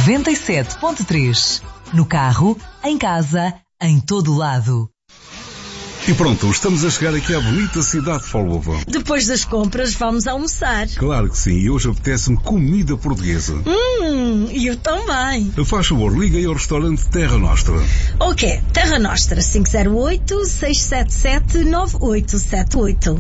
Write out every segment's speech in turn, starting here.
97.3. No carro, em casa, em todo lado. E pronto, estamos a chegar aqui à bonita cidade de Follovan. Depois das compras, vamos almoçar. Claro que sim, e hoje apetece-me comida portuguesa. Eu também. Faz favor, liga aí ao restaurante Terra Nostra. Ok, Terra Nostra, 508-677-9878.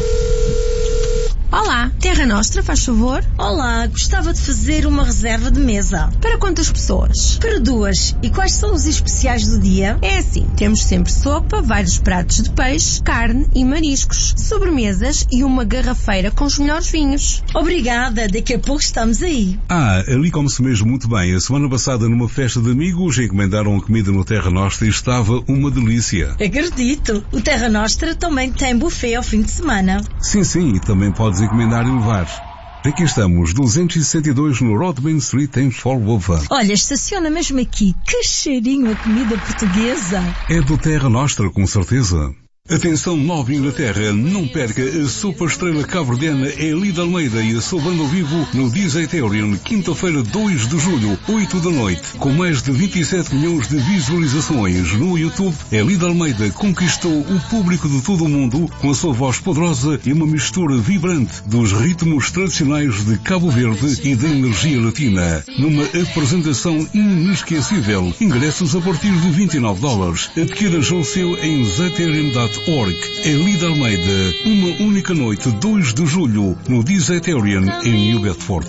Olá, Terra Nostra, faz favor? Olá, gostava de fazer uma reserva de mesa. Para quantas pessoas? Para 2. E quais são os especiais do dia? É assim, temos sempre sopa, vários pratos de peixe, carne e mariscos, sobremesas e uma garrafeira com os melhores vinhos. Obrigada, daqui a pouco estamos aí. Ali come-se mesmo muito bem. A semana passada, numa festa de amigos, encomendaram a comida no Terra Nostra e estava uma delícia. Acredito. O Terra Nostra também tem buffet ao fim de semana. Sim, e também podes encomendar e levar. Aqui estamos, 262 no Rodman Street em Follovan. Olha, estaciona mesmo aqui. Que cheirinho a comida portuguesa. É do Terra Nostra, com certeza. Atenção, Nova Inglaterra, não perca a super estrela cabo-verdiana Elida Almeida e a sua banda ao vivo no Disaterium, quinta-feira 2 de julho, 8 da noite. Com mais de 27 milhões de visualizações no YouTube, Elida Almeida conquistou o público de todo o mundo com a sua voz poderosa e uma mistura vibrante dos ritmos tradicionais de Cabo Verde e da energia latina. Numa apresentação inesquecível, ingressos a partir de $29. Adquira já o seu em Zaterium.org. Elida Almeida, uma única noite, 2 de julho, no Disaterium em New Bedford.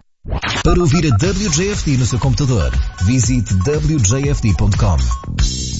Para ouvir a WJFD no seu computador, visite wjfd.com.